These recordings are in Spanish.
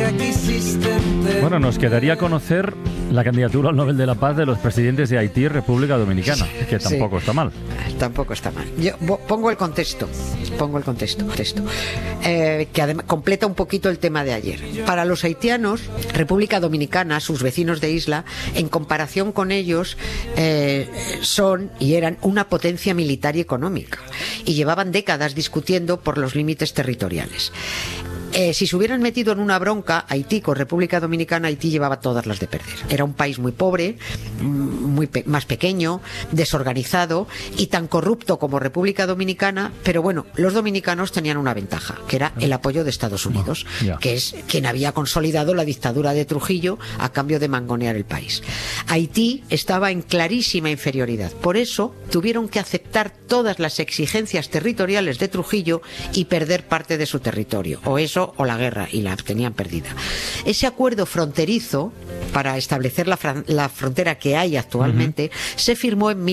Bueno, nos quedaría conocer la candidatura al Nobel de la Paz de los presidentes de Haití y República Dominicana, que tampoco está mal. Tampoco está mal. Yo pongo el contexto, que además completa un poquito el tema de ayer. Para los haitianos, República Dominicana, sus vecinos de isla, en comparación con ellos, son y eran una potencia militar y económica, y llevaban décadas discutiendo por los límites territoriales. Si se hubieran metido en una bronca, Haití con República Dominicana, Haití llevaba todas las de perder. Era un país muy pobre, más pequeño, desorganizado y tan corrupto como República Dominicana, pero bueno, los dominicanos tenían una ventaja, que era el apoyo de Estados Unidos, que es quien había consolidado la dictadura de Trujillo a cambio de mangonear el país. Haití estaba en clarísima inferioridad, por eso tuvieron que aceptar todas las exigencias territoriales de Trujillo y perder parte de su territorio, o eso o la guerra, y la tenían perdida. Ese acuerdo fronterizo para establecer la frontera que hay actualmente se firmó en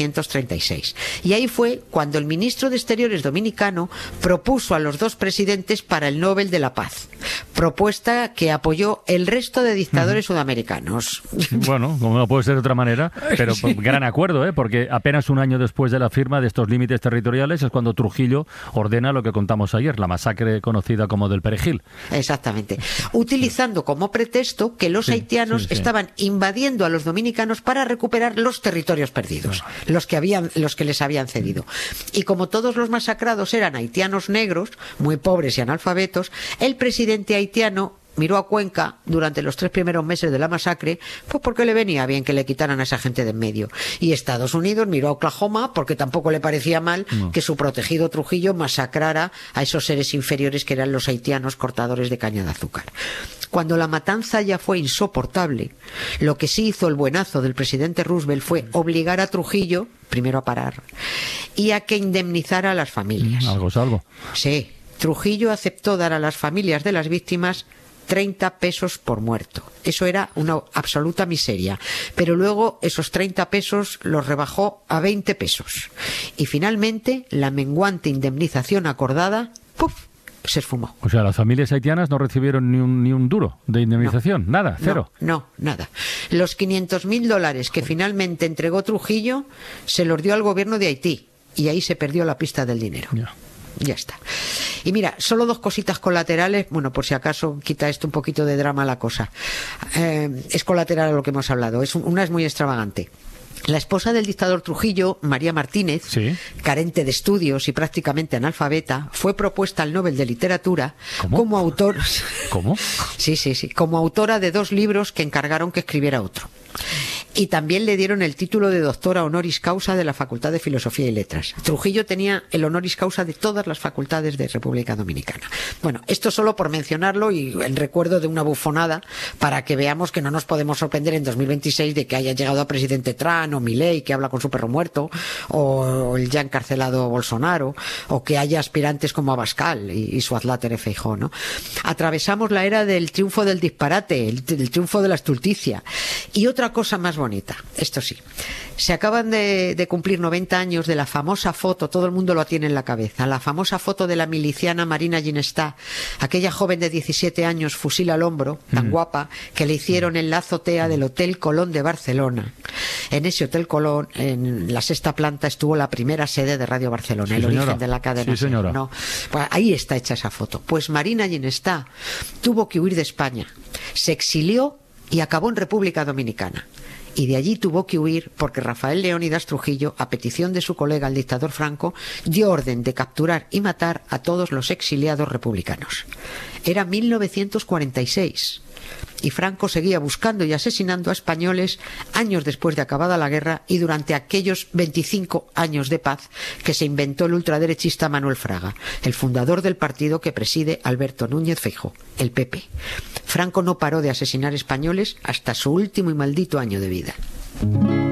1936, y ahí fue cuando el ministro de Exteriores dominicano propuso a los dos presidentes para el Nobel de la Paz, propuesta que apoyó el resto de dictadores sudamericanos. Bueno, como no puede ser de otra manera, pero gran acuerdo, porque apenas un año después de la firma de estos límites territoriales es cuando Trujillo ordena lo que contamos ayer, la masacre conocida como del Perejil. Exactamente. Utilizando como pretexto que los haitianos estaban invadiendo a los dominicanos para recuperar los territorios perdidos, los que les habían cedido. Y como todos los masacrados eran haitianos negros, muy pobres y analfabetos, el presidente haitiano miró a Cuenca durante los 3 primeros meses de la masacre, pues porque le venía bien que le quitaran a esa gente de en medio. Y Estados Unidos miró a Oklahoma porque tampoco le parecía mal que su protegido Trujillo masacrara a esos seres inferiores que eran los haitianos cortadores de caña de azúcar. Cuando la matanza ya fue insoportable, lo que sí hizo el buenazo del presidente Roosevelt fue obligar a Trujillo, primero a parar, y a que indemnizara a las familias. Algo es algo. Sí. Trujillo aceptó dar a las familias de las víctimas 30 pesos por muerto. Eso era una absoluta miseria. Pero luego esos 30 pesos los rebajó a 20 pesos. Y finalmente la menguante indemnización acordada, ¡puf!, se esfumó. O sea, las familias haitianas no recibieron ni un duro de indemnización, nada, cero. No, nada. Los $500.000 que finalmente entregó Trujillo se los dio al gobierno de Haití. Y ahí se perdió la pista del dinero. Ya está. Y mira, solo 2 cositas colaterales, bueno, por si acaso quita esto un poquito de drama la cosa. Es colateral a lo que hemos hablado. Una es muy extravagante. La esposa del dictador Trujillo, María Martínez, carente de estudios y prácticamente analfabeta, fue propuesta al Nobel de Literatura como autor. ¿Cómo? Sí, como autora de 2 libros que encargaron que escribiera otro. Y también le dieron el título de doctora honoris causa de la Facultad de Filosofía y Letras. Trujillo tenía el honoris causa de todas las facultades de República Dominicana. Bueno, esto solo por mencionarlo y en recuerdo de una bufonada para que veamos que no nos podemos sorprender en 2026 de que haya llegado a presidente Trump o Milei, que habla con su perro muerto, o el ya encarcelado Bolsonaro, o que haya aspirantes como Abascal y su adláter Feijóo, ¿no? Atravesamos la era del triunfo del disparate, el triunfo de la estulticia. Y otra cosa más bonita, esto sí, se acaban de cumplir 90 años de la famosa foto, todo el mundo lo tiene en la cabeza, la famosa foto de la miliciana Marina Ginestá, aquella joven de 17 años, fusil al hombro, tan guapa, que le hicieron en la azotea del Hotel Colón de Barcelona. En ese Hotel Colón, en la 6ª planta, estuvo la primera sede de Radio Barcelona, el origen de la cadena. Sí, señora. ¿No? Pues ahí está hecha esa foto. Pues Marina Ginestá tuvo que huir de España, se exilió y acabó en República Dominicana. Y de allí tuvo que huir porque Rafael Leónidas Trujillo, a petición de su colega el dictador Franco, dio orden de capturar y matar a todos los exiliados republicanos. Era 1946 y Franco seguía buscando y asesinando a españoles años después de acabada la guerra y durante aquellos 25 años de paz que se inventó el ultraderechista Manuel Fraga, el fundador del partido que preside Alberto Núñez Feijóo, el PP. Franco no paró de asesinar españoles hasta su último y maldito año de vida.